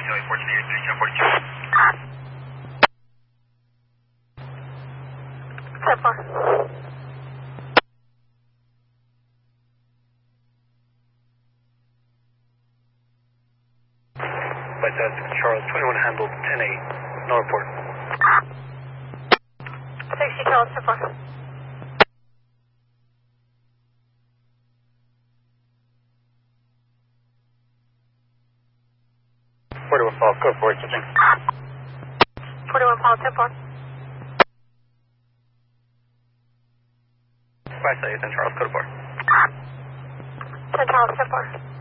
Charlie 1483, 1042. 10-4. Flight Charles 21 handled 10-8, no report. 60 Charles 10-4. Fall, code 4, switching. 41 Paul 10-4. 5 10 Charles, code 4. 10 Charles 10-4.